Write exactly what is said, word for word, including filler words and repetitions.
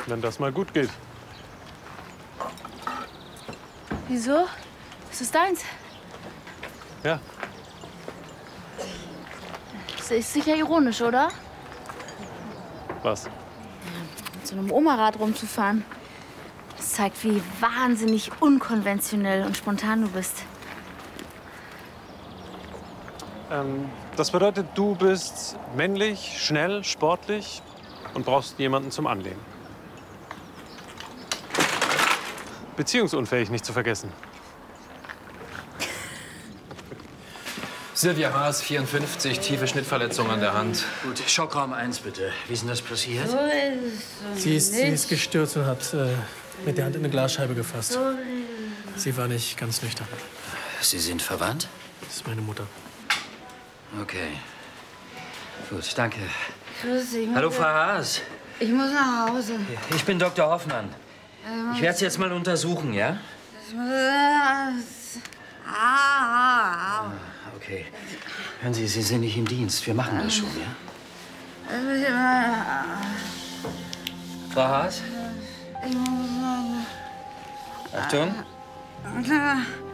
wenn das mal gut geht. Wieso? Ist es deins? Ja. Das ist sicher ironisch, oder? Was? Mit so einem Omarad rumzufahren. Das zeigt, wie wahnsinnig unkonventionell und spontan du bist. Ähm, das bedeutet, du bist männlich, schnell, sportlich und brauchst jemanden zum Anlehnen. Beziehungsunfähig nicht zu vergessen. Silvia Haas, vierundfünfzig, tiefe Schnittverletzung an der Hand. Gut, Schockraum eins bitte. Wie ist denn das passiert? So ist es Sie ist, sie nicht. ist gestürzt und hat äh, mit der Hand in eine Glasscheibe gefasst. So ist Sie war nicht ganz nüchtern. Sie sind verwandt? Das ist meine Mutter. Okay. Gut, danke. Grüß dich. Hallo, Frau Haas. Ich muss nach Hause. Ich bin Doktor Hoffmann. Ich werde Sie jetzt mal untersuchen, ja? Ich muss... Ah, ah, Okay. Hören Sie, Sie sind nicht im Dienst. Wir machen das schon, ja? ah. Frau Haas? Ich muss... Achtung. Ah.